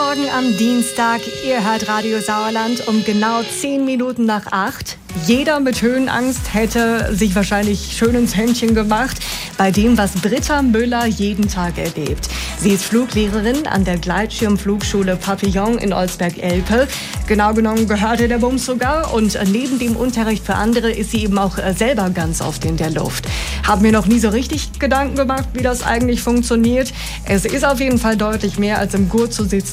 Morgen am Dienstag. Ihr hört Radio Sauerland um genau 10 Minuten nach 8. Jeder mit Höhenangst hätte sich wahrscheinlich schön ins Händchen gemacht bei dem, was Britta Müller jeden Tag erlebt. Sie ist Fluglehrerin an der Gleitschirmflugschule Papillon in Olsberg-Elpe. Genau genommen gehört ihr der Bums sogar. Und neben dem Unterricht für andere ist sie eben auch selber ganz oft in der Luft. Haben mir noch nie so richtig Gedanken gemacht, wie das eigentlich funktioniert. Es ist auf jeden Fall deutlich mehr als im Gurt zu sitzen